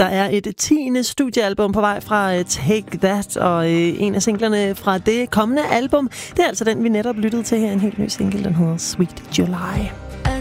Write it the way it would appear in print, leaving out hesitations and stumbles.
Der er et 10. studiealbum på vej fra Take That, og en af singlerne fra det kommende album, det er altså den, vi netop lyttede til her, en helt ny single, den hedder Sweet July.